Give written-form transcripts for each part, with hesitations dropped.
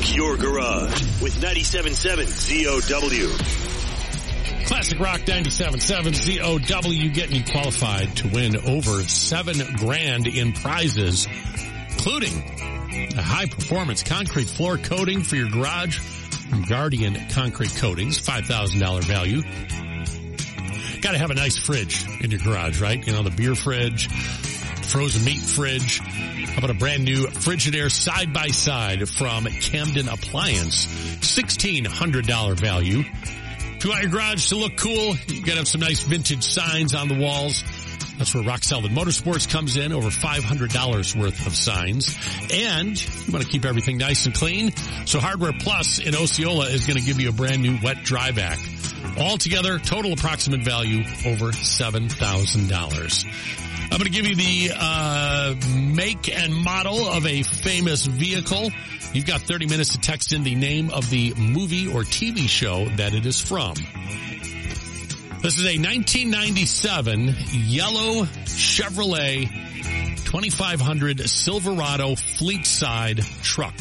Rock your garage with 97.7 ZOW. Classic Rock 97.7 ZOW getting you qualified to win over $7,000 in prizes, including a high-performance concrete floor coating for your garage from Guardian Concrete Coatings, $5,000 value. Got to have a nice fridge in your garage, right? You know, the beer fridge, frozen meat fridge. How about a brand new Frigidaire side-by-side from Camden Appliance, $1,600 value. If you want your garage to look cool, you got to have some nice vintage signs on the walls. That's where Rock Solid Motorsports comes in, over $500 worth of signs. And you want to keep everything nice and clean, so Hardware Plus in Osceola is going to give you a brand new wet dry vac. Altogether, total approximate value over $7,000. I'm going to give you the make and model of a famous vehicle. You've got 30 minutes to text in the name of the movie or TV show that it is from. This is a 1997 yellow Chevrolet 2500 Silverado fleet side truck.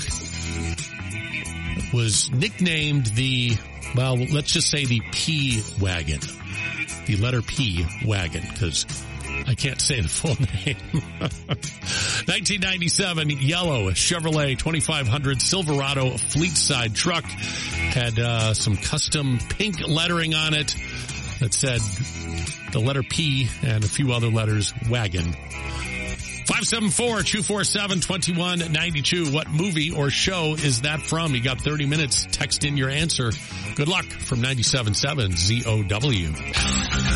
It was nicknamed the, well, let's just say the P wagon. The letter P wagon, because I can't say the full name. 1997 yellow Chevrolet 2500 Silverado fleet side truck had some custom pink lettering on it that said the letter P and a few other letters, wagon. 574-247-2192. What movie or show is that from? You got 30 minutes. Text in your answer. Good luck from 97.7 ZOW.